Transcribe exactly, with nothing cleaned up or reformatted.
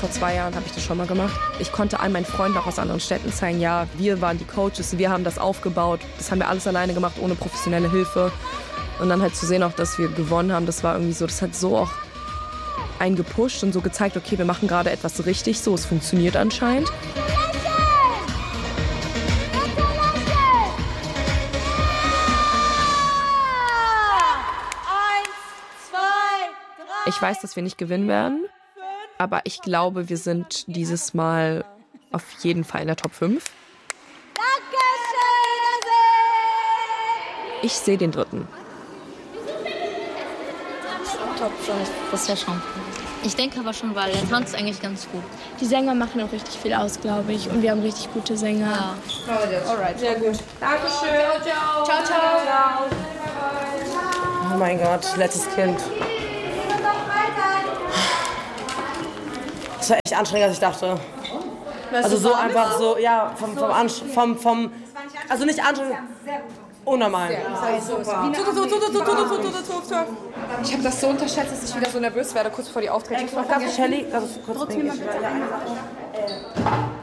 vor zwei Jahren habe ich das schon mal gemacht. Ich konnte all meinen Freunden auch aus anderen Städten zeigen, ja, wir waren die Coaches, wir haben das aufgebaut. Das haben wir alles alleine gemacht, ohne professionelle Hilfe. Und dann halt zu sehen auch, dass wir gewonnen haben, das war irgendwie so, das hat so auch einen gepusht und so gezeigt, okay, wir machen gerade etwas richtig, so, es funktioniert anscheinend. Ich weiß, dass wir nicht gewinnen werden, aber ich glaube, wir sind dieses Mal auf jeden Fall in der Top fünf. Ich sehe den dritten. Top fünf, das ist ja schon. Ich denke aber schon, weil der Tanz ist eigentlich ganz gut. Die Sänger machen auch richtig viel aus, glaube ich. Und wir haben richtig gute Sänger. Ja. Alright, sehr gut. Dankeschön. Ciao, Ciao, ciao. Oh mein Gott, letztes Kind. Das war echt anstrengender, als ich dachte. Also so einfach so, ja, vom, vom, Ansch vom, vom also nicht anstrengend, unnormal. Ich habe das so unterschätzt, dass ich wieder so nervös werde, kurz bevor die Auftritte. Ganz Shelly, also kurz.